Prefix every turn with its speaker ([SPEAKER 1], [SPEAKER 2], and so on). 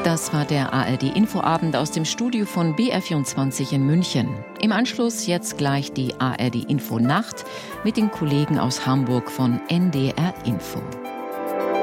[SPEAKER 1] Das war der ARD-Infoabend aus dem Studio von BR24 in München. Im Anschluss jetzt gleich die ARD-Info-Nacht mit den Kollegen aus Hamburg von NDR Info.